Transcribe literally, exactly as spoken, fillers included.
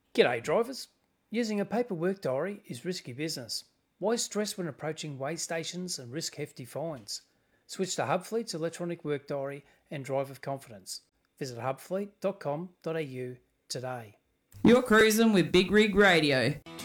G'day drivers. Using a paper work diary is risky business. Why stress when approaching weigh stations and risk hefty fines? Switch to Hubfleet's electronic work diary and drive with confidence. Visit hubfleet dot com dot a u today. You're cruising with Big Rig Radio.